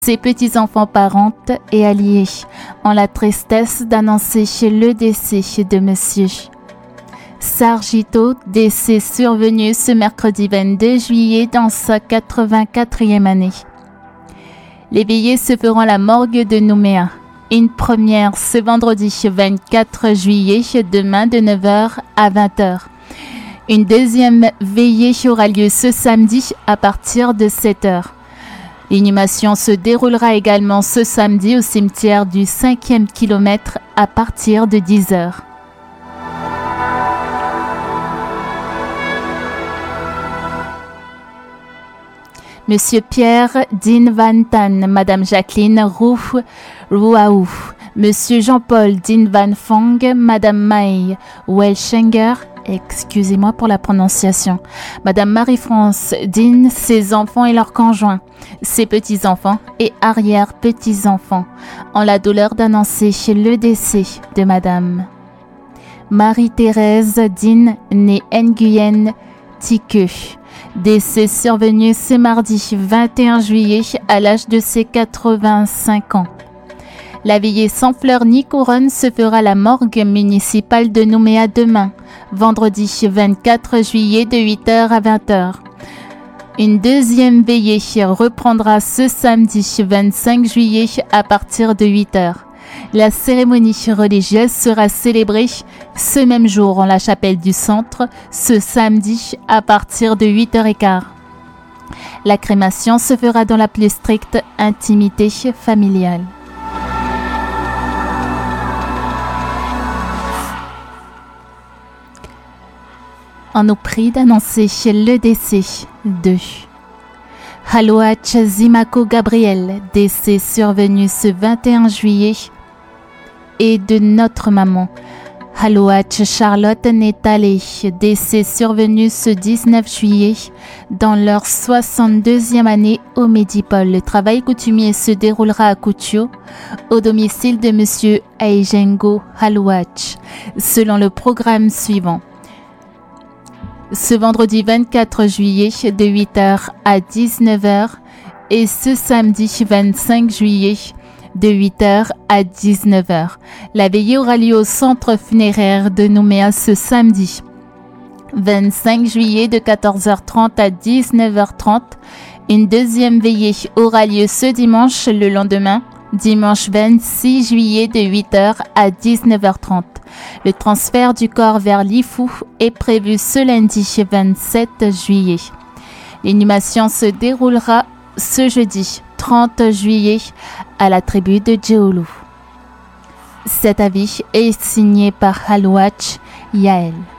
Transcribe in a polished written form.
Ses petits-enfants, parentes et alliés ont la tristesse d'annoncer le décès de Monsieur Sargito, décès survenu ce mercredi 22 juillet dans sa 84e année. Les veillées se feront à la morgue de Nouméa. Une première ce vendredi 24 juillet, demain de 9h à 20h. Une deuxième veillée aura lieu ce samedi à partir de 7h. L'inhumation se déroulera également ce samedi au cimetière du 5e kilomètre à partir de 10h. Monsieur Pierre Din Van Tan, Madame Jacqueline Rouaou, Monsieur Jean-Paul Din Van Fong, Madame Mai Welschenger, excusez-moi pour la prononciation, Madame Marie-France Din, ses enfants et leurs conjoints, ses petits-enfants et arrière-petits-enfants ont la douleur d'annoncer le décès de Madame Marie-Thérèse Din, née Nguyen Thiqueux. Décès survenu ce mardi 21 juillet à l'âge de ses 85 ans. La veillée sans fleurs ni couronne se fera à la morgue municipale de Nouméa demain, vendredi 24 juillet de 8h à 20h. Une deuxième veillée reprendra ce samedi 25 juillet à partir de 8h. La cérémonie religieuse sera célébrée ce même jour en la chapelle du centre, ce samedi à partir de 8h15. La crémation se fera dans la plus stricte intimité familiale. On nous prie d'annoncer le décès de Halouach Zimako Gabriel, décès survenu ce 21 juillet, et de notre maman Halouach Charlotte Nétalé, décès survenu ce 19 juillet dans leur 62e année au Médipole. Le travail coutumier se déroulera à Koutio, au domicile de Monsieur Aijengo Halouach, selon le programme suivant. Ce vendredi 24 juillet de 8h à 19h et ce samedi 25 juillet de 8h à 19h. La veillée aura lieu au centre funéraire de Nouméa ce samedi 25 juillet de 14h30 à 19h30. Une deuxième veillée aura lieu ce dimanche, le lendemain, dimanche 26 juillet de 8h à 19h30. Le transfert du corps vers l'Ifou est prévu ce lundi 27 juillet. L'inhumation se déroulera ce jeudi 30 juillet à la tribu de Djeoulou. Cet avis est signé par Halouach Yael.